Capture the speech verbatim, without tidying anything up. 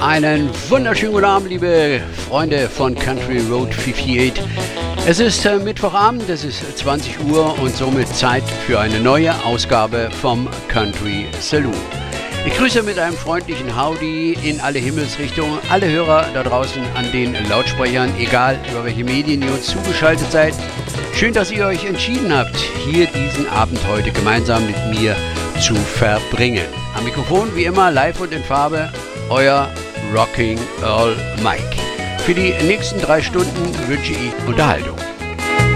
Einen wunderschönen guten Abend, liebe Freunde von Country Road achtundfünfzig. Es ist äh, Mittwochabend, es ist zwanzig Uhr und somit Zeit für eine neue Ausgabe vom Country Saloon. Ich grüße mit einem freundlichen Howdy in alle Himmelsrichtungen, alle Hörer da draußen an den Lautsprechern, egal über welche Medien ihr uns zugeschaltet seid. Schön, dass ihr euch entschieden habt, hier diesen Abend heute gemeinsam mit mir zu verbringen. Am Mikrofon wie immer live und in Farbe, euer Rocking Earl Mike. Für die nächsten drei Stunden wünsche ich Unterhaltung.